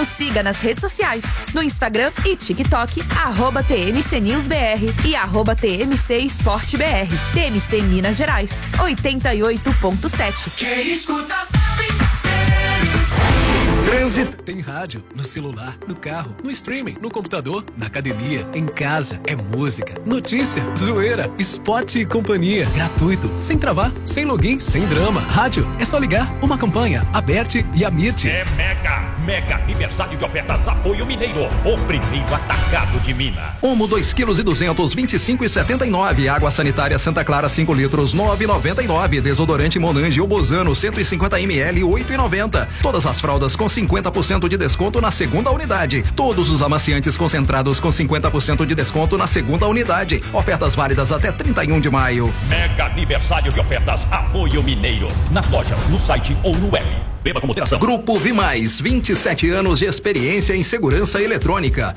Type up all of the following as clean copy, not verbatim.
Nos siga nas redes sociais, no Instagram e TikTok, @TMCNewsBR e @TMCEsporteBR. TMC Minas Gerais, 88.7. Quem escuta sabe. Trânsito. Tem rádio, no celular, no carro, no streaming, no computador, na academia, em casa. É música, notícia, zoeira, esporte e companhia. Gratuito, sem travar, sem login, sem drama. Rádio, é só ligar. Uma campanha, Aberte e Amirte. É mega aniversário de ofertas Apoio Mineiro. O primeiro atacado de Minas. Omo 2 kg e 200, 25,79. Água sanitária Santa Clara 5 litros, 9,99. Desodorante Monange ou Bozano 150 ml, 8,90. Todas as fraldas com 50% de desconto na segunda unidade. Todos os amaciantes concentrados com 50% de desconto na segunda unidade. Ofertas válidas até 31 de maio. Mega aniversário de ofertas Apoio Mineiro. Nas lojas, no site ou no web. Beba com moderação. Grupo Vimais, 27 anos de experiência em segurança eletrônica.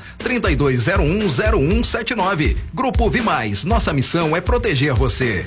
32010179. Grupo Vimais, nossa missão é proteger você.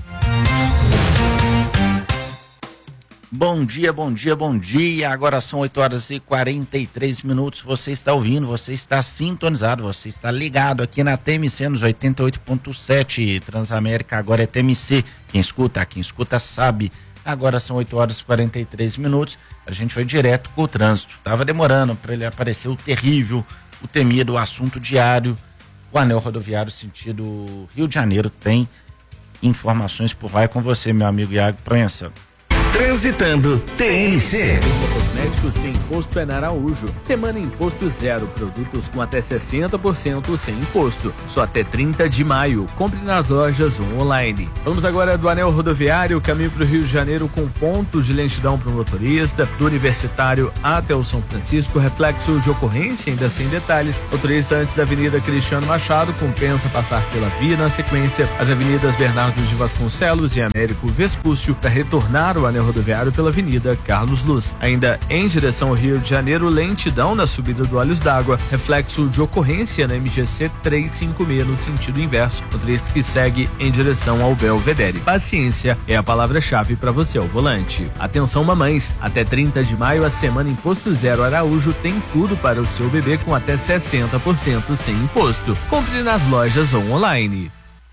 Bom dia. Agora são 8h43. Você está ouvindo, você está sintonizado, você está ligado aqui na TMC nos 88.7. Transamérica agora é TMC. Quem escuta sabe. Agora são 8h43. A gente vai direto com o trânsito. Tava demorando para ele aparecer o terrível, o temido, o assunto diário. O anel rodoviário sentido Rio de Janeiro tem informações por lá. É com você, meu amigo Iago Proença. Transitando TMC. Cosméticos sem imposto é na Araújo. Semana Imposto Zero. Produtos com até 60% sem imposto. Só até 30 de maio. Compre nas lojas ou online. Vamos agora do anel rodoviário, caminho para o Rio de Janeiro com pontos de lentidão para o motorista. Do Universitário até o São Francisco, reflexo de ocorrência ainda sem detalhes. Motorista antes da Avenida Cristiano Machado compensa passar pela via. Na sequência, as avenidas Bernardo de Vasconcelos e Américo Vespúcio para retornar o anel rodoviário pela Avenida Carlos Luz. Ainda em direção ao Rio de Janeiro, lentidão na subida do Olhos d'Água, reflexo de ocorrência na MGC 356 no sentido inverso, motorista que segue em direção ao Belvedere. Paciência é a palavra-chave para você ao volante. Atenção mamães, até 30 de maio a semana Imposto Zero Araújo tem tudo para o seu bebê com até 60% sem imposto. Compre nas lojas ou online.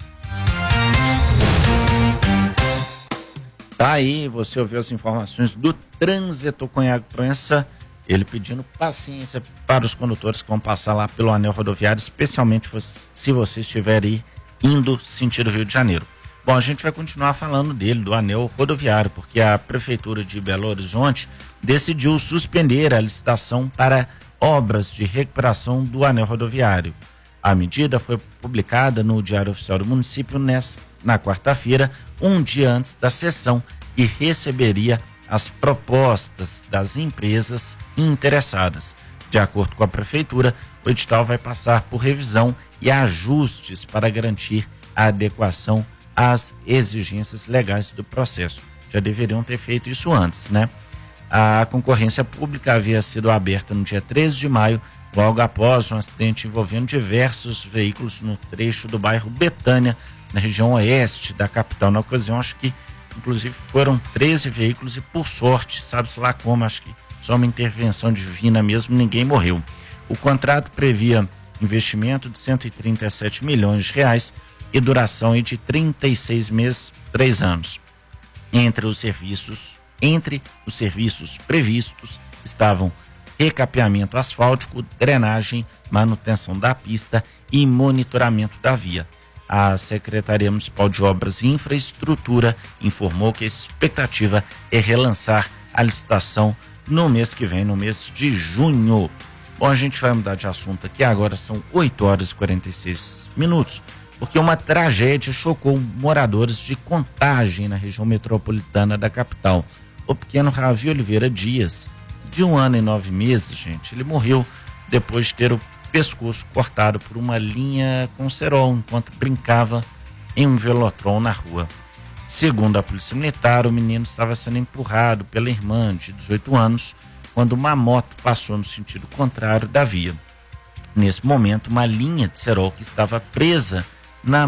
Tá aí, você ouviu as informações do trânsito com Iago Proença, ele pedindo paciência para os condutores que vão passar lá pelo anel rodoviário, especialmente se você estiver aí indo sentido Rio de Janeiro. Bom, a gente vai continuar falando dele, do anel rodoviário, porque a Prefeitura de Belo Horizonte decidiu suspender a licitação para obras de recuperação do anel rodoviário. A medida foi publicada no Diário Oficial do Município na quarta-feira, um dia antes da sessão, e receberia as propostas das empresas interessadas. De acordo com a Prefeitura, o edital vai passar por revisão e ajustes para garantir a adequação às exigências legais do processo. Já deveriam ter feito isso antes, né? A concorrência pública havia sido aberta no dia 13 de maio, logo após um acidente envolvendo diversos veículos no trecho do bairro Betânia, na região oeste da capital. Na ocasião, acho que inclusive foram 13 veículos e, por sorte, sabe-se lá como, acho que só uma intervenção divina mesmo, ninguém morreu. O contrato previa investimento de 137 milhões de reais e duração de 36 meses, 3 anos. Entre os serviços previstos estavam recapeamento asfáltico, drenagem, manutenção da pista e monitoramento da via. A Secretaria Municipal de Obras e Infraestrutura informou que a expectativa é relançar a licitação no mês que vem, no mês de junho. Bom, a gente vai mudar de assunto aqui, agora são 8h46, porque uma tragédia chocou moradores de Contagem, na região metropolitana da capital. O pequeno Ravi Oliveira Dias, de 1 ano e 9 meses, gente, ele morreu depois de ter o pescoço cortado por uma linha com cerol enquanto brincava em um velotron na rua. Segundo a Polícia Militar, o menino estava sendo empurrado pela irmã de 18 anos quando uma moto passou no sentido contrário da via. Nesse momento, uma linha de cerol que estava presa na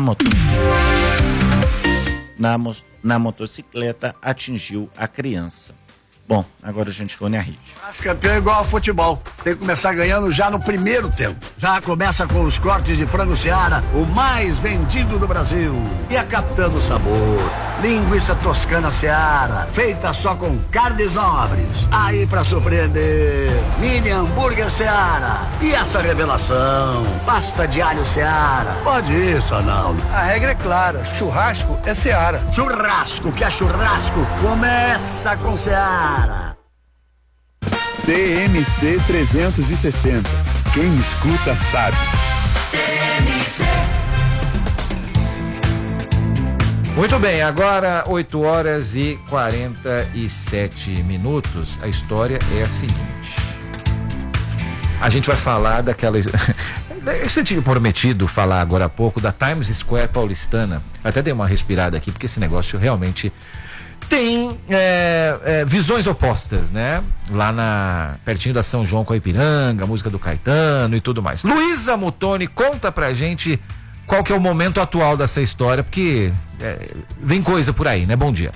motocicleta atingiu a criança. Bom, agora a gente une a rede. Mas campeão é igual ao futebol. Tem que começar ganhando já no primeiro tempo. Já começa com os cortes de frango Seara, o mais vendido do Brasil. E a Capitã do Sabor, linguiça toscana Seara, feita só com carnes nobres. Aí pra surpreender, mini hambúrguer Seara. E essa revelação, pasta de alho Seara. Pode isso, Arnaldo. A regra é clara, churrasco é Seara. Churrasco, que é churrasco, começa com Seara. TMC 360. Quem escuta sabe. Muito bem, agora 8h47. A história é a seguinte. A gente vai falar daquela... Você tinha prometido falar agora há pouco da Times Square paulistana. Até dei uma respirada aqui, porque esse negócio realmente tem visões opostas, né? Lá pertinho da São João com a Ipiranga, a música do Caetano e tudo mais. Luísa Mutoni, conta pra gente qual que é o momento atual dessa história, porque vem coisa por aí, né? Bom dia.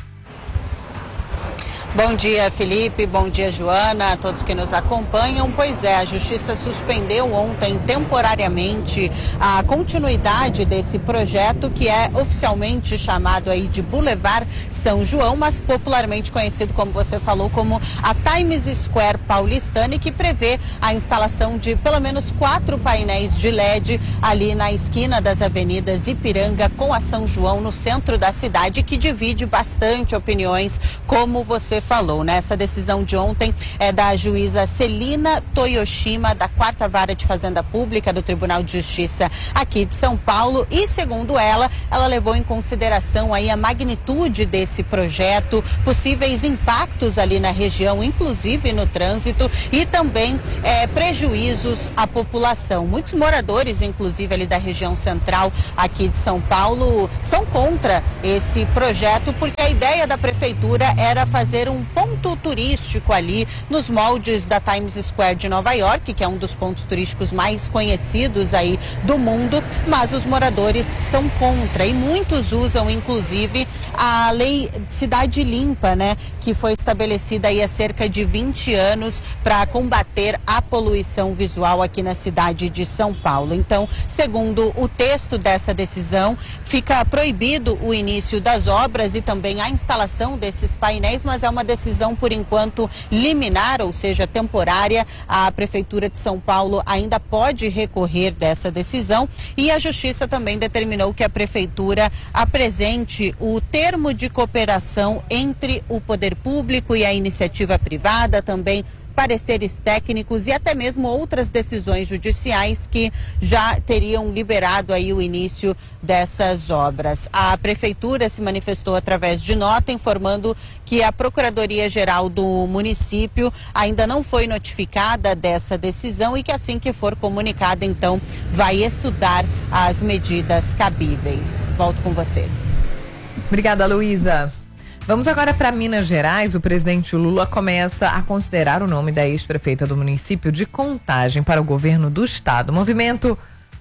Bom dia, Felipe. Bom dia, Joana, a todos que nos acompanham. Pois é, a Justiça suspendeu ontem temporariamente a continuidade desse projeto, que é oficialmente chamado aí de Boulevard São João, mas popularmente conhecido, como você falou, como a Times Square paulistana, e que prevê a instalação de pelo menos 4 painéis de LED ali na esquina das avenidas Ipiranga com a São João, no centro da cidade, que divide bastante opiniões, como você falou, né? Essa decisão de ontem é da juíza Celina Toyoshima, da 4ª Vara de Fazenda Pública do Tribunal de Justiça aqui de São Paulo, e segundo ela levou em consideração aí a magnitude desse projeto, possíveis impactos ali na região, inclusive no trânsito, e também prejuízos à população. Muitos moradores, inclusive ali da região central aqui de São Paulo, são contra esse projeto, porque a ideia da prefeitura era fazer um ponto turístico ali nos moldes da Times Square de Nova York, que é um dos pontos turísticos mais conhecidos aí do mundo, mas os moradores são contra, e muitos usam inclusive a lei Cidade Limpa, né, que foi estabelecida aí há cerca de 20 anos para combater a poluição visual aqui na cidade de São Paulo. Então, segundo o texto dessa decisão, fica proibido o início das obras e também a instalação desses painéis, mas é uma decisão, por enquanto, liminar, ou seja, temporária. A Prefeitura de São Paulo ainda pode recorrer dessa decisão, e a Justiça também determinou que a Prefeitura apresente o termo de cooperação entre o poder público e a iniciativa privada, também pareceres técnicos e até mesmo outras decisões judiciais que já teriam liberado aí o início dessas obras. A Prefeitura se manifestou através de nota informando que a Procuradoria-Geral do município ainda não foi notificada dessa decisão e que assim que for comunicada, então, vai estudar as medidas cabíveis. Volto com vocês. Obrigada, Luísa. Vamos agora para Minas Gerais. O presidente Lula começa a considerar o nome da ex-prefeita do município de Contagem para o governo do estado. O movimento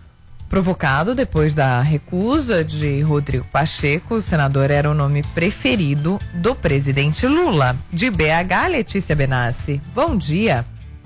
provocado depois da recusa de Rodrigo Pacheco. O senador era o nome preferido do presidente Lula. De BH, Letícia Benassi. Bom dia.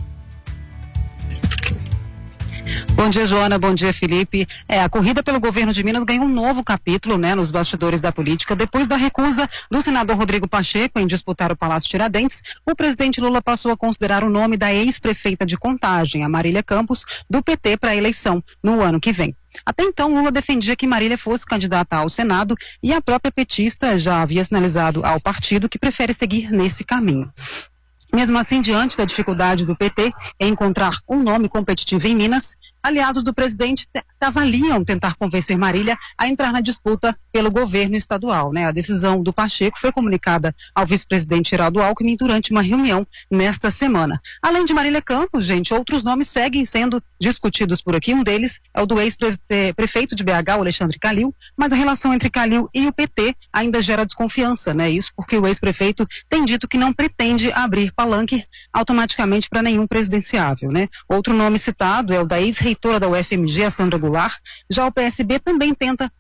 Bom dia, Joana. Bom dia, Felipe. A corrida pelo governo de Minas ganhou um novo capítulo, né, nos bastidores da política. Depois da recusa do senador Rodrigo Pacheco em disputar o Palácio Tiradentes, o presidente Lula passou a considerar o nome da ex-prefeita de Contagem, a Marília Campos, do PT, para a eleição no ano que vem. Até então, Lula defendia que Marília fosse candidata ao Senado, e a própria petista já havia sinalizado ao partido que prefere seguir nesse caminho. Mesmo assim, diante da dificuldade do PT em encontrar um nome competitivo em Minas, aliados do presidente avaliam tentar convencer Marília a entrar na disputa pelo governo estadual, né? A decisão do Pacheco foi comunicada ao vice-presidente Geraldo Alckmin durante uma reunião nesta semana. Além de Marília Campos, gente, outros nomes seguem sendo discutidos por aqui. Um deles é o do ex-prefeito de BH, o Alexandre Calil, mas a relação entre Calil e o PT ainda gera desconfiança, né? Isso porque o ex-prefeito tem dito que não pretende abrir palanque automaticamente para nenhum presidenciável, né? Outro nome citado é o da ex-reitora da UFMG, a Sandra Goulart. Já o PSB também tenta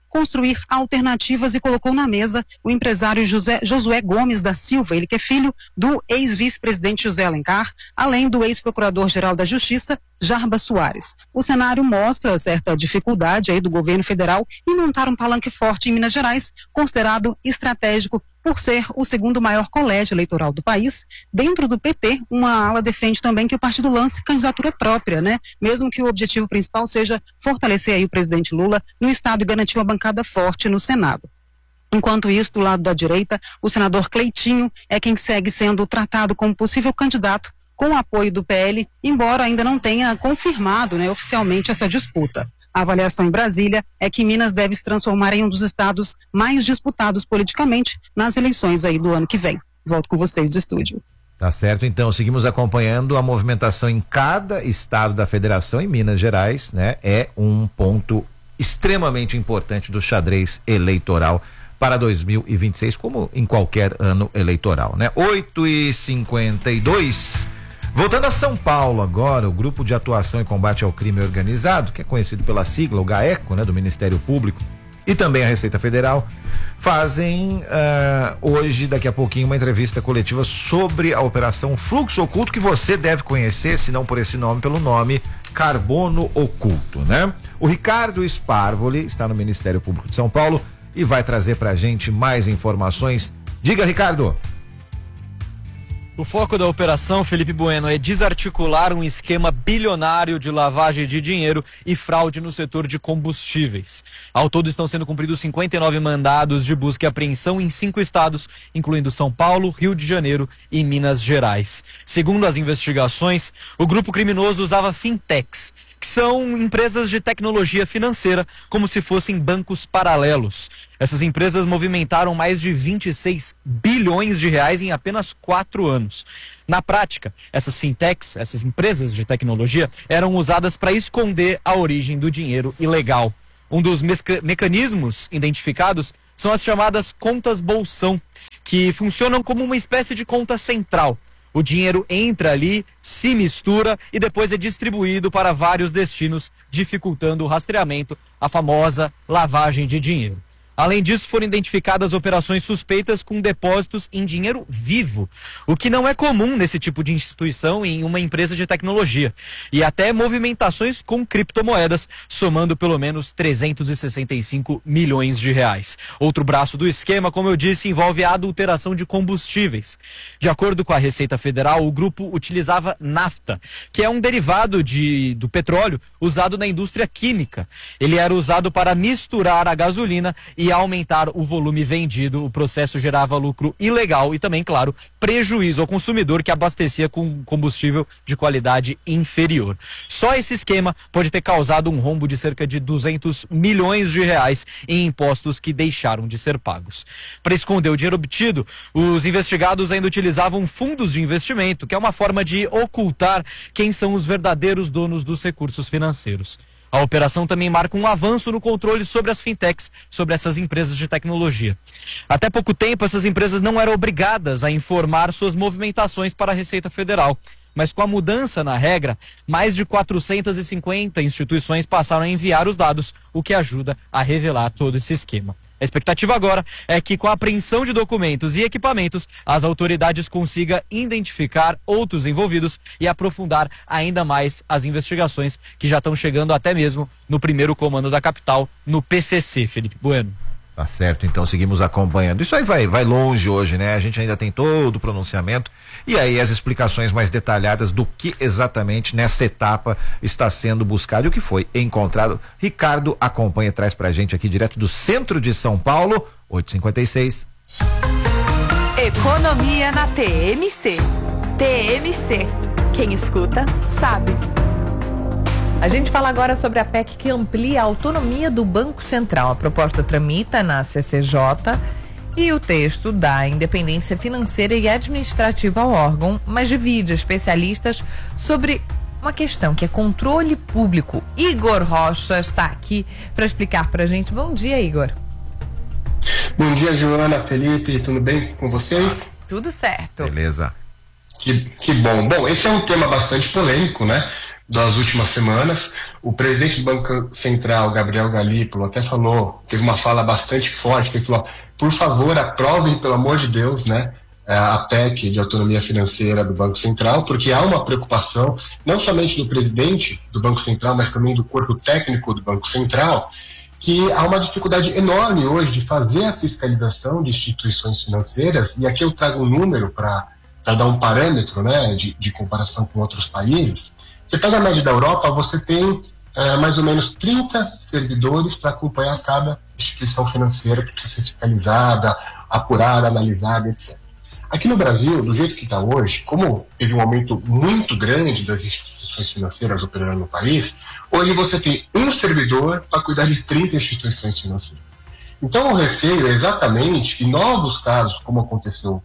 construir alternativas e colocou na mesa o empresário Josué Gomes da Silva, ele que é filho do ex-vice-presidente José Alencar, além do ex-procurador-geral da Justiça, Jarbas Soares. O cenário mostra certa dificuldade aí do governo federal em montar um palanque forte em Minas Gerais, considerado estratégico por ser o segundo maior colégio eleitoral do país. Dentro do PT, uma ala defende também que o partido lance candidatura própria, né? Mesmo que o objetivo principal seja fortalecer aí o presidente Lula no estado e garantir uma bancada forte no Senado. Enquanto isso, do lado da direita, o senador Cleitinho é quem segue sendo tratado como possível candidato com o apoio do PL, embora ainda não tenha confirmado, né, oficialmente essa disputa. A avaliação em Brasília é que Minas deve se transformar em um dos estados mais disputados politicamente nas eleições aí do ano que vem. Volto com vocês do estúdio. Tá certo, então seguimos acompanhando a movimentação em cada estado da federação. Em Minas Gerais, né, é um ponto extremamente importante do xadrez eleitoral para 2026, como em qualquer ano eleitoral, né? 8h52. Voltando a São Paulo agora, o Grupo de Atuação e Combate ao Crime Organizado, que é conhecido pela sigla, o GAECO, né, do Ministério Público, e também a Receita Federal, fazem hoje, daqui a pouquinho, uma entrevista coletiva sobre a Operação Fluxo Oculto, que você deve conhecer, se não por esse nome, pelo nome Carbono Oculto, né? O Ricardo Sparvoli está no Ministério Público de São Paulo e vai trazer pra gente mais informações. Diga, Ricardo. O foco da operação, Felipe Bueno, é desarticular um esquema bilionário de lavagem de dinheiro e fraude no setor de combustíveis. Ao todo estão sendo cumpridos 59 mandados de busca e apreensão em 5 estados, incluindo São Paulo, Rio de Janeiro e Minas Gerais. Segundo as investigações, o grupo criminoso usava fintechs, que são empresas de tecnologia financeira, como se fossem bancos paralelos. Essas empresas movimentaram mais de 26 bilhões de reais em apenas 4 anos. Na prática, essas fintechs, essas empresas de tecnologia, eram usadas para esconder a origem do dinheiro ilegal. Um dos mecanismos identificados são as chamadas contas bolsão, que funcionam como uma espécie de conta central. O dinheiro entra ali, se mistura e depois é distribuído para vários destinos, dificultando o rastreamento, a famosa lavagem de dinheiro. Além disso, foram identificadas operações suspeitas com depósitos em dinheiro vivo, o que não é comum nesse tipo de instituição em uma empresa de tecnologia, e até movimentações com criptomoedas, somando pelo menos 365 milhões de reais. Outro braço do esquema, como eu disse, envolve a adulteração de combustíveis. De acordo com a Receita Federal, o grupo utilizava nafta, que é um derivado do petróleo usado na indústria química. Ele era usado para misturar a gasolina e aumentar o volume vendido. O processo gerava lucro ilegal e também, claro, prejuízo ao consumidor que abastecia com combustível de qualidade inferior. Só esse esquema pode ter causado um rombo de cerca de 200 milhões de reais em impostos que deixaram de ser pagos. Para esconder o dinheiro obtido, os investigados ainda utilizavam fundos de investimento, que é uma forma de ocultar quem são os verdadeiros donos dos recursos financeiros. A operação também marca um avanço no controle sobre as fintechs, sobre essas empresas de tecnologia. Até pouco tempo, essas empresas não eram obrigadas a informar suas movimentações para a Receita Federal. Mas com a mudança na regra, mais de 450 instituições passaram a enviar os dados, o que ajuda a revelar todo esse esquema. A expectativa agora é que, com a apreensão de documentos e equipamentos, as autoridades consigam identificar outros envolvidos e aprofundar ainda mais as investigações que já estão chegando até mesmo no primeiro comando da capital, no PCC, Felipe Bueno. Tá certo, então seguimos acompanhando. Isso aí vai longe hoje, né? A gente ainda tem todo o pronunciamento e aí as explicações mais detalhadas do que exatamente nessa etapa está sendo buscado e o que foi encontrado. Ricardo acompanha, traz pra gente aqui direto do centro de São Paulo, 8h56. Economia na TMC. TMC. Quem escuta, sabe. A gente fala agora sobre a PEC que amplia a autonomia do Banco Central. A proposta tramita na CCJ e o texto dá independência financeira e administrativa ao órgão, mas divide especialistas sobre uma questão que é controle público. Igor Rocha está aqui para explicar para a gente. Bom dia, Igor. Bom dia, Joana, Felipe, tudo bem com vocês? Tudo certo. Beleza. Que bom. Bom, esse é um tema bastante polêmico, né? das últimas semanas. O presidente do Banco Central, Gabriel Galípolo, até teve uma fala bastante forte, que ele falou: por favor, aprovem, pelo amor de Deus, né, a PEC de autonomia financeira do Banco Central, porque há uma preocupação, não somente do presidente do Banco Central, mas também do corpo técnico do Banco Central, que há uma dificuldade enorme hoje de fazer a fiscalização de instituições financeiras, e aqui eu trago um número para dar um parâmetro, né, de comparação com outros países. Você pega a média da Europa, você tem mais ou menos 30 servidores para acompanhar cada instituição financeira que precisa ser fiscalizada, apurada, analisada, etc. Aqui no Brasil, do jeito que está hoje, como teve um aumento muito grande das instituições financeiras operando no país, hoje você tem um servidor para cuidar de 30 instituições financeiras. Então o receio é exatamente que novos casos, como aconteceu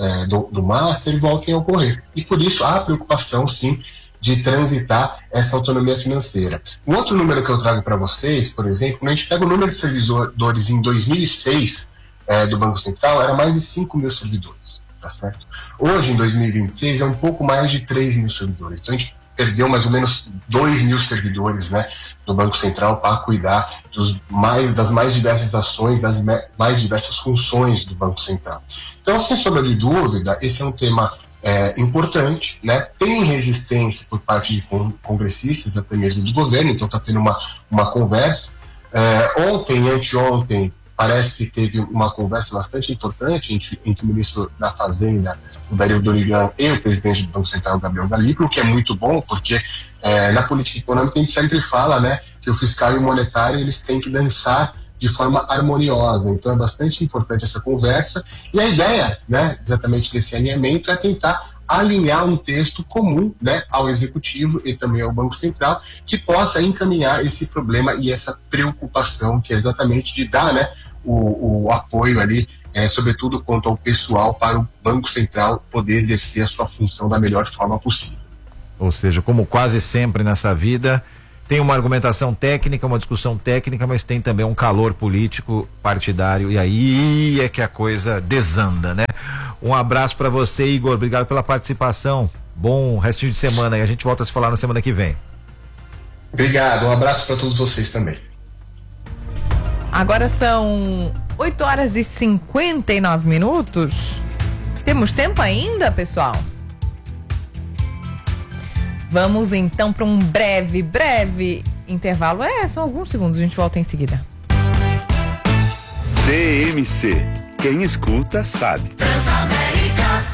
do Master, voltem a ocorrer. E por isso há preocupação, sim, de transitar essa autonomia financeira. Um outro número que eu trago para vocês, por exemplo, quando a gente pega o número de servidores em 2006 do Banco Central, era mais de 5 mil servidores, tá certo? Hoje, em 2026, é um pouco mais de 3 mil servidores. Então a gente perdeu mais ou menos 2 mil servidores, né, do Banco Central para cuidar das mais diversas ações, das mais diversas funções do Banco Central. Então, sem sombra de dúvida, esse é um tema importante, né? Tem resistência por parte de congressistas, até mesmo do governo, então está tendo uma conversa. Ontem, anteontem, parece que teve uma conversa bastante importante entre o ministro da Fazenda, o Dario Dorigan, e o presidente do Banco Central, Gabriel Galípolo, que é muito bom, porque na política econômica a gente sempre fala, né, que o fiscal e o monetário eles têm que dançar de forma harmoniosa. Então é bastante importante essa conversa, e a ideia, né, exatamente desse alinhamento é tentar alinhar um texto comum, né, ao Executivo e também ao Banco Central, que possa encaminhar esse problema e essa preocupação, que é exatamente de dar, né, o apoio ali, sobretudo quanto ao pessoal, para o Banco Central poder exercer a sua função da melhor forma possível. Ou seja, como quase sempre nessa vida, tem uma argumentação técnica, uma discussão técnica, mas tem também um calor político partidário, e aí é que a coisa desanda, né? Um abraço para você, Igor, obrigado pela participação, bom restinho de semana, e a gente volta a se falar na semana que vem. Obrigado, um abraço para todos vocês também. Agora são 8 horas e 59 minutos. Temos tempo ainda, pessoal? Vamos então para um breve intervalo. São alguns segundos, a gente volta em seguida. TMC. Quem escuta sabe. Transamérica,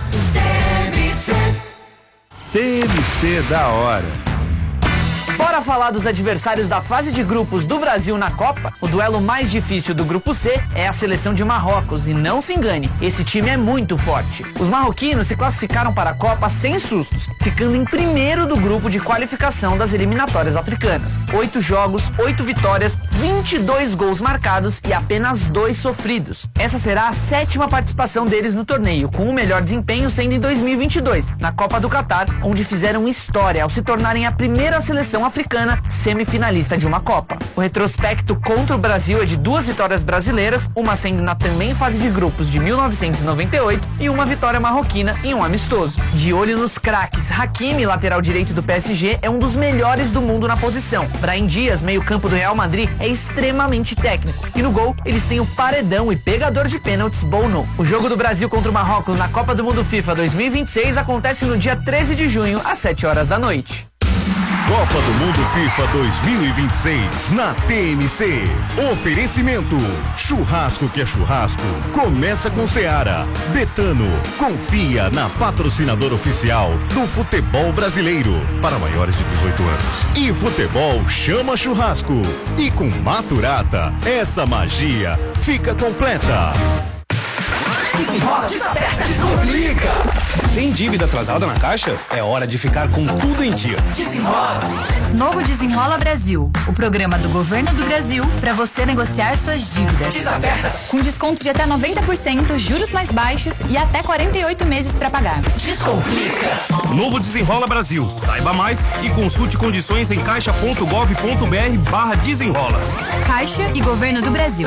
TMC da hora. Bora falar dos adversários da fase de grupos do Brasil na Copa? O duelo mais difícil do grupo C é a seleção de Marrocos, e não se engane, esse time é muito forte. Os marroquinos se classificaram para a Copa sem sustos, ficando em primeiro do grupo de qualificação das eliminatórias africanas. 8 jogos, 8 vitórias, 22 gols marcados e apenas 2 sofridos. Essa será a 7ª participação deles no torneio, com o melhor desempenho sendo em 2022, na Copa do Catar, onde fizeram história ao se tornarem a primeira seleção africana semifinalista de uma Copa. O retrospecto contra o Brasil é de 2 vitórias brasileiras, uma sendo na também fase de grupos de 1998 e uma vitória marroquina em um amistoso. De olho nos craques, Hakimi, lateral direito do PSG, é um dos melhores do mundo na posição. Brahim Dias, meio-campo do Real Madrid, é extremamente técnico. E no gol, eles têm o paredão e pegador de pênaltis Bono. O jogo do Brasil contra o Marrocos na Copa do Mundo FIFA 2026 acontece no dia 13 de junho, às 7 horas da noite. Copa do Mundo FIFA 2026 na TMC. Oferecimento: churrasco que é churrasco. Começa com Seara. Betano. Confia na patrocinadora oficial do futebol brasileiro para maiores de 18 anos. E futebol chama churrasco. E com Maturata, essa magia fica completa. Desenrola, desaperta, descomplica. Tem dívida atrasada na Caixa? É hora de ficar com tudo em dia. Desenrola. Novo Desenrola Brasil, o programa do Governo do Brasil para você negociar suas dívidas. Desaperta. Com desconto de até 90%, juros mais baixos e até 48 meses para pagar. Descomplica. Novo Desenrola Brasil. Saiba mais e consulte condições em caixa.gov.br/desenrola. Caixa e Governo do Brasil.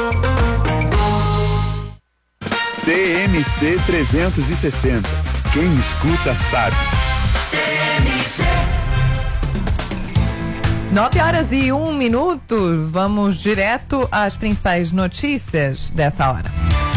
TMC 360. Quem escuta sabe. TMC. 9h01. Vamos direto às principais notícias dessa hora.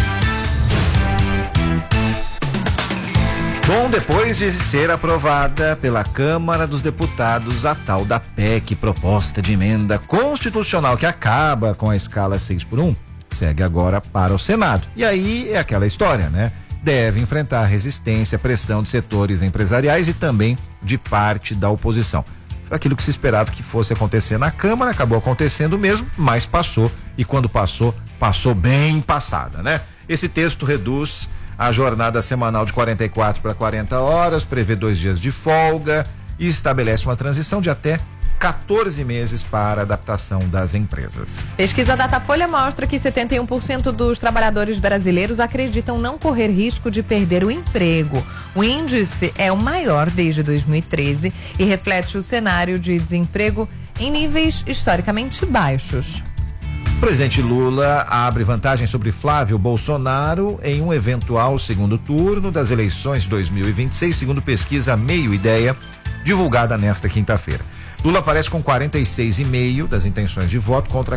Bom, depois de ser aprovada pela Câmara dos Deputados a tal da PEC, proposta de emenda constitucional que acaba com a escala 6x1, segue agora para o Senado. E aí é aquela história, né? Deve enfrentar resistência, pressão de setores empresariais e também de parte da oposição. Aquilo que se esperava que fosse acontecer na Câmara, acabou acontecendo mesmo, mas passou, e quando passou, passou bem passada, né? Esse texto reduz a jornada semanal de 44 para 40 horas, prevê 2 dias de folga e estabelece uma transição de até 14 meses para a adaptação das empresas. Pesquisa Datafolha mostra que 71% dos trabalhadores brasileiros acreditam não correr risco de perder o emprego. O índice é o maior desde 2013 e reflete o cenário de desemprego em níveis historicamente baixos. O presidente Lula abre vantagem sobre Flávio Bolsonaro em um eventual segundo turno das eleições de 2026, segundo pesquisa Meio Ideia, divulgada nesta quinta-feira. Lula aparece com 46,5% das intenções de voto contra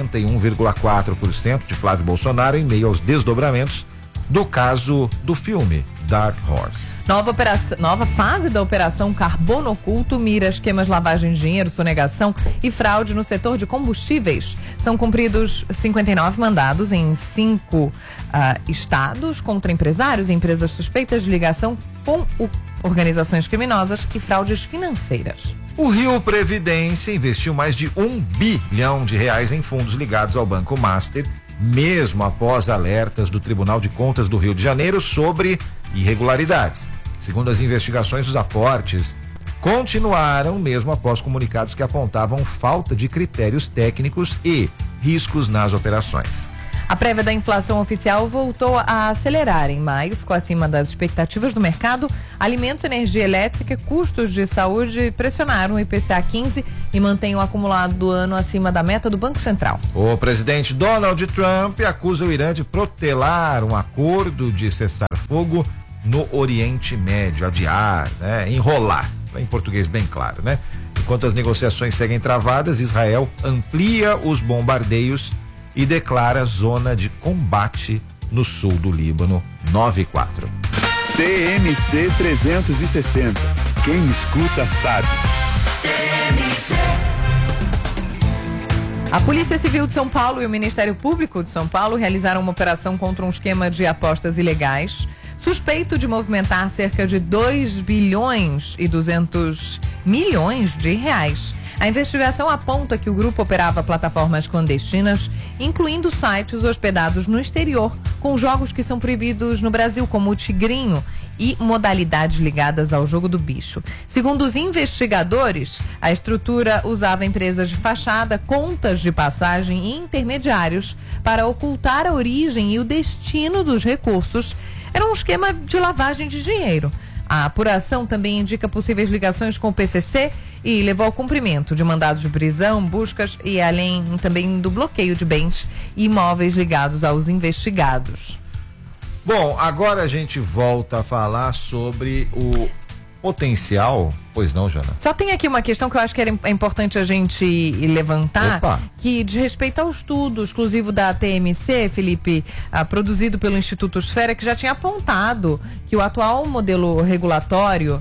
41,4% de Flávio Bolsonaro em meio aos desdobramentos do caso do filme Dark Horse. Nova fase da Operação Carbono Oculto mira esquemas lavagem de dinheiro, sonegação e fraude no setor de combustíveis. São cumpridos 59 mandados em 5 estados contra empresários e empresas suspeitas de ligação com organizações criminosas e fraudes financeiras. O Rio Previdência investiu mais de R$1 bilhão em fundos ligados ao Banco Master, mesmo após alertas do Tribunal de Contas do Rio de Janeiro sobre irregularidades. Segundo as investigações, os aportes continuaram mesmo após comunicados que apontavam falta de critérios técnicos e riscos nas operações. A prévia da inflação oficial voltou a acelerar em maio, ficou acima das expectativas do mercado. Alimentos, energia elétrica e custos de saúde pressionaram o IPCA 15 e mantém o acumulado do ano acima da meta do Banco Central. O presidente Donald Trump acusa o Irã de protelar um acordo de cessar-fogo no Oriente Médio, adiar, né? Enrolar, em português bem claro, né? Enquanto as negociações seguem travadas, Israel amplia os bombardeios e declara zona de combate no sul do Líbano. 9/4. TMC 360. Quem escuta sabe. A Polícia Civil de São Paulo e o Ministério Público de São Paulo realizaram uma operação contra um esquema de apostas ilegais, suspeito de movimentar cerca de 2 bilhões e 200 milhões de reais. A investigação aponta que o grupo operava plataformas clandestinas, incluindo sites hospedados no exterior, com jogos que são proibidos no Brasil, como o Tigrinho, e modalidades ligadas ao jogo do bicho. Segundo os investigadores, a estrutura usava empresas de fachada, contas de passagem e intermediários para ocultar a origem e o destino dos recursos. Era um esquema de lavagem de dinheiro. A apuração também indica possíveis ligações com o PCC e levou ao cumprimento de mandados de prisão, buscas e além também do bloqueio de bens e imóveis ligados aos investigados. Bom, agora a gente volta a falar sobre o potencial. Pois não, Jana? Só tem aqui uma questão que eu acho que é importante a gente levantar. Opa. Que diz respeito ao estudo exclusivo da TMC, Felipe, produzido pelo Instituto Esfera, que já tinha apontado que o atual modelo regulatório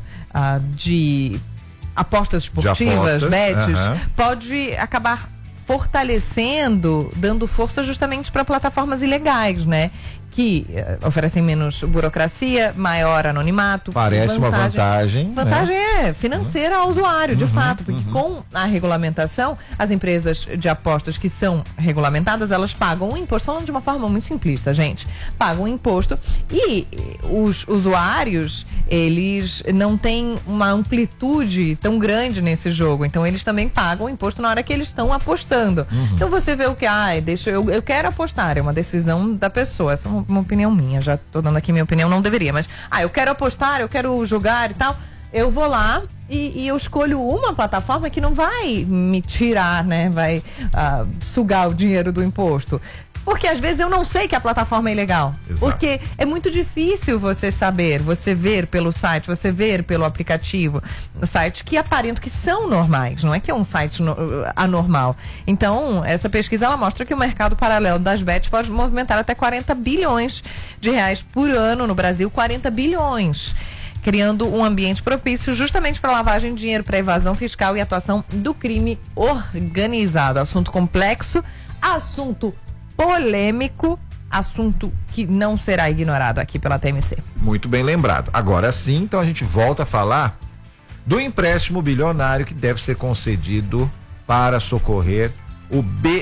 de apostas esportivas, bets, pode acabar fortalecendo, dando força justamente para plataformas ilegais, né? Que oferecem menos burocracia, maior anonimato. Parece uma vantagem. Vantagem, né? Financeira ao usuário, de fato, porque com a regulamentação, as empresas de apostas que são regulamentadas, elas pagam um imposto, falando de uma forma muito simplista, gente, pagam um imposto e os usuários, eles não têm uma amplitude tão grande nesse jogo, então eles também pagam o imposto na hora que eles estão apostando. Então você vê o que, eu quero apostar, é uma decisão da pessoa, essa é uma opinião minha, já tô dando aqui minha opinião, não deveria, mas eu quero apostar, eu quero jogar e tal, eu vou lá e eu escolho uma plataforma que não vai me tirar, né, vai sugar o dinheiro do imposto. Porque às vezes eu não sei que a plataforma é ilegal. Exato. Porque é muito difícil você saber, você ver pelo site, você ver pelo aplicativo, sites que aparentam que são normais, não é que é um site anormal. Então, essa pesquisa ela mostra que o mercado paralelo das bets pode movimentar até 40 bilhões de reais por ano no Brasil, 40 bilhões. Criando um ambiente propício justamente para lavagem de dinheiro, para evasão fiscal e atuação do crime organizado. Assunto complexo, assunto polêmico, assunto que não será ignorado aqui pela TMC. Muito bem lembrado. Agora sim, então a gente volta a falar do empréstimo bilionário que deve ser concedido para socorrer o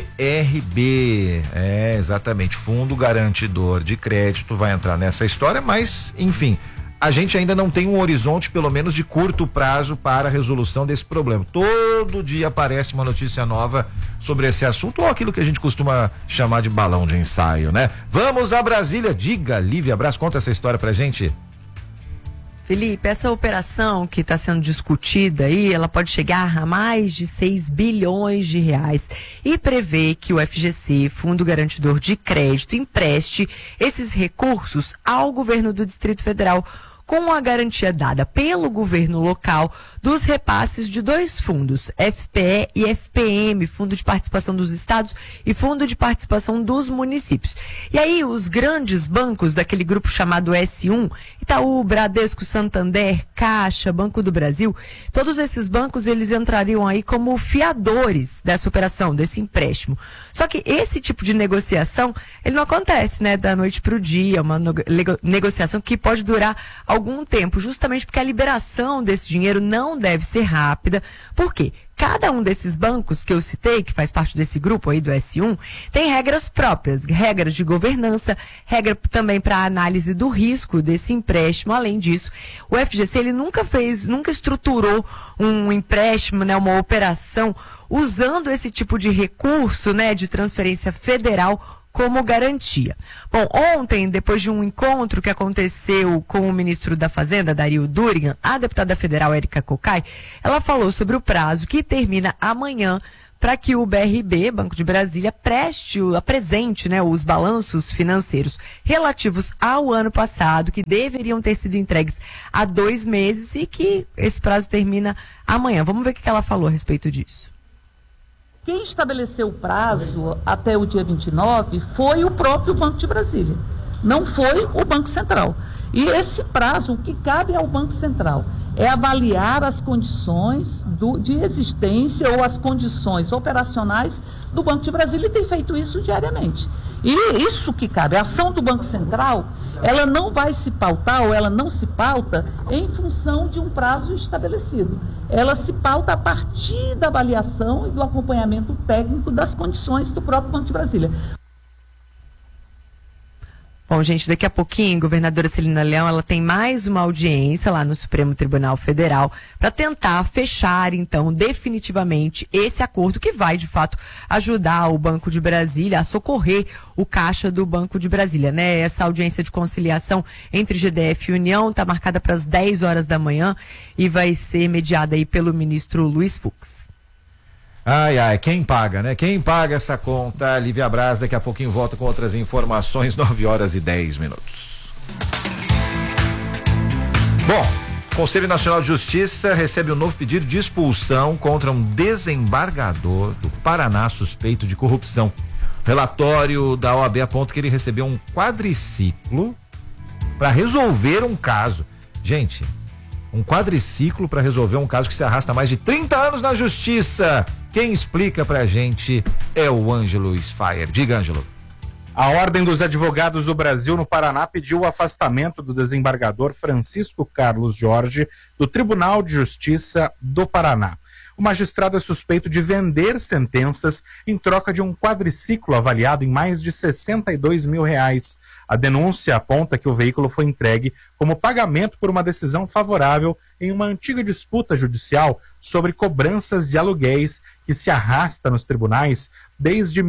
BRB. É, exatamente, Fundo Garantidor de Crédito vai entrar nessa história, mas, enfim, a gente ainda não tem um horizonte, pelo menos de curto prazo, para a resolução desse problema. Todo dia aparece uma notícia nova sobre esse assunto, ou aquilo que a gente costuma chamar de balão de ensaio, né? Vamos a Brasília. Diga, Lívia Braz, conta essa história pra gente. Felipe, essa operação que está sendo discutida aí, ela pode chegar a mais de 6 bilhões de reais e prevê que o FGC, Fundo Garantidor de Crédito, empreste esses recursos ao governo do Distrito Federal, com a garantia dada pelo governo local dos repasses de 2 fundos, FPE e FPM, Fundo de Participação dos Estados e Fundo de Participação dos Municípios. E aí os grandes bancos daquele grupo chamado S1, Itaú, Bradesco, Santander, Caixa, Banco do Brasil, todos esses bancos eles entrariam aí como fiadores dessa operação, desse empréstimo. Só que esse tipo de negociação, ele não acontece, né, da noite para o dia, uma negociação que pode durar algum tempo, justamente porque a liberação desse dinheiro não deve ser rápida. Por quê? Cada um desses bancos que eu citei, que faz parte desse grupo aí do S1, tem regras próprias, regras de governança, regra também para a análise do risco desse empréstimo. Além disso, o FGC ele nunca estruturou um empréstimo, né, uma operação usando esse tipo de recurso, né, de transferência federal como garantia. Bom, ontem, depois de um encontro que aconteceu com o ministro da Fazenda, Dario Durigan, a deputada federal Érica Cocai, ela falou sobre o prazo que termina amanhã para que o BRB, Banco de Brasília, apresente, né, os balanços financeiros relativos ao ano passado, que deveriam ter sido entregues há 2 meses e que esse prazo termina amanhã. Vamos ver o que ela falou a respeito disso. Quem estabeleceu o prazo até o dia 29 foi o próprio Banco de Brasília, não foi o Banco Central. E esse prazo, o que cabe ao Banco Central é avaliar as condições de existência ou as condições operacionais do Banco de Brasília e tem feito isso diariamente. E isso que cabe, a ação do Banco Central, ela não vai se pautar ou ela não se pauta em função de um prazo estabelecido. Ela se pauta a partir da avaliação e do acompanhamento técnico das condições do próprio Banco de Brasília. Bom, gente, daqui a pouquinho, a governadora Celina Leão, ela tem mais uma audiência lá no Supremo Tribunal Federal para tentar fechar, então, definitivamente esse acordo que vai, de fato, ajudar o Banco de Brasília a socorrer o caixa do Banco de Brasília, né? Essa audiência de conciliação entre GDF e União está marcada para as 10 horas da manhã e vai ser mediada aí pelo ministro Luiz Fux. Ai, quem paga, né? Quem paga essa conta? Lívia Braz, daqui a pouquinho volta com outras informações, 9h10. Bom, o Conselho Nacional de Justiça recebe um novo pedido de expulsão contra um desembargador do Paraná suspeito de corrupção. O relatório da OAB aponta que ele recebeu um quadriciclo para resolver um caso. Gente, um quadriciclo para resolver um caso que se arrasta há mais de 30 anos na justiça. Quem explica pra gente é o Ângelo Sfaier. Diga, Ângelo. A Ordem dos Advogados do Brasil no Paraná pediu o afastamento do desembargador Francisco Carlos Jorge do Tribunal de Justiça do Paraná. O magistrado é suspeito de vender sentenças em troca de um quadriciclo avaliado em mais de R$62 mil. A denúncia aponta que o veículo foi entregue como pagamento por uma decisão favorável em uma antiga disputa judicial sobre cobranças de aluguéis que se arrasta nos tribunais desde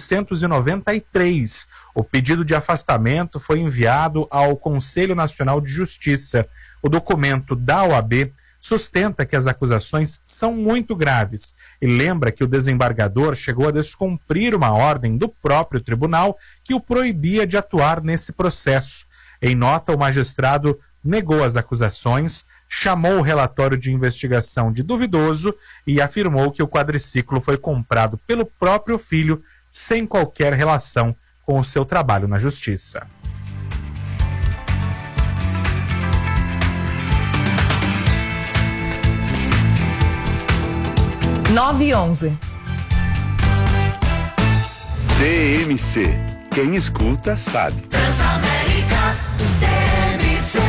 1993. O pedido de afastamento foi enviado ao Conselho Nacional de Justiça. O documento da OAB sustenta que as acusações são muito graves e lembra que o desembargador chegou a descumprir uma ordem do próprio tribunal que o proibia de atuar nesse processo. Em nota, o magistrado negou as acusações, chamou o relatório de investigação de duvidoso e afirmou que o quadriciclo foi comprado pelo próprio filho sem qualquer relação com o seu trabalho na justiça. Nove e 11. TMC. Quem escuta sabe. Transamérica, TMC.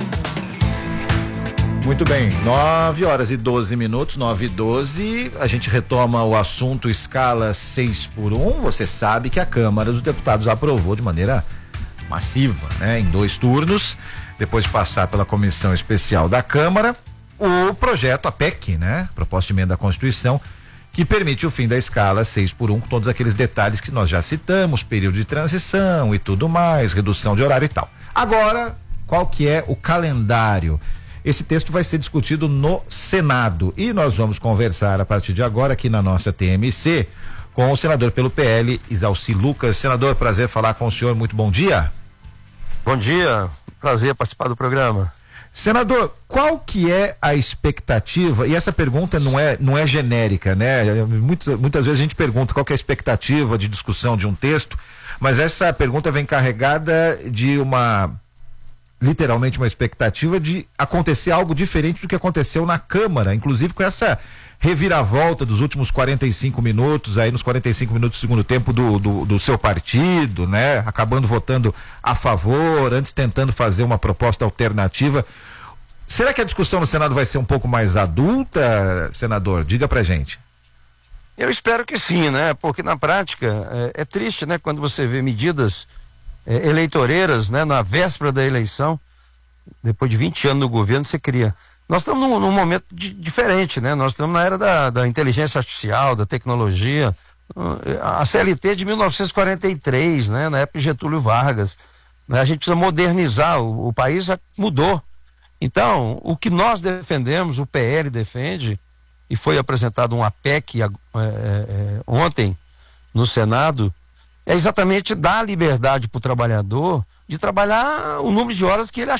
Muito bem, 9h12, 9h12, a gente retoma o assunto escala 6x1. Você sabe que a Câmara dos Deputados aprovou de maneira massiva, né, em 2 turnos, depois de passar pela Comissão Especial da Câmara, o projeto, a PEC, né, Proposta de Emenda à Constituição, que permite o fim da escala 6x1, com todos aqueles detalhes que nós já citamos, período de transição e tudo mais, redução de horário e tal. Agora, qual que é o calendário? Esse texto vai ser discutido no Senado e nós vamos conversar a partir de agora aqui na nossa TMC com o senador pelo PL, Isalci Lucas. Senador, prazer falar com o senhor, muito bom dia. Bom dia, prazer participar do programa. Senador, qual que é a expectativa, e essa pergunta não é genérica, né? Muitas vezes a gente pergunta qual que é a expectativa de discussão de um texto, mas essa pergunta vem carregada de literalmente uma expectativa de acontecer algo diferente do que aconteceu na Câmara, inclusive com essa reviravolta dos últimos 45 minutos, aí nos 45 minutos do segundo tempo do seu partido, né? Acabando votando a favor, antes tentando fazer uma proposta alternativa. Será que a discussão no Senado vai ser um pouco mais adulta, senador? Diga pra gente. Eu espero que sim, né? Porque na prática é triste, né? Quando você vê medidas eleitoreiras, né? Na véspera da eleição, depois de 20 anos no governo, você cria. Nós estamos num momento diferente, né? Nós estamos na era da inteligência artificial, da tecnologia. A CLT de 1943, né? Na época de Getúlio Vargas. A gente precisa modernizar, o país já mudou. Então, o que nós defendemos, o PL defende, e foi apresentado uma PEC ontem no Senado, é exatamente dar liberdade para o trabalhador de trabalhar o número de horas que ele achar